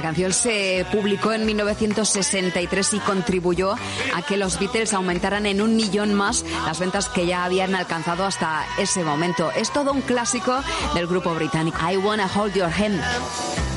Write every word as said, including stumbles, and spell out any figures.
canción se publicó en mil novecientos sesenta y tres y contribuyó a que los Beatles aumentaran en un millón más las ventas que ya habían alcanzado hasta ese momento. Es todo un clásico del grupo británico. I Wanna Hold Your Hand.